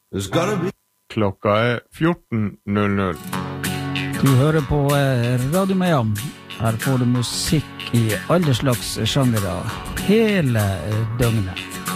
Klokka 14:00. Du hører på Radio Meam. Her får du musikk i alle slags sjangere hele døgnet.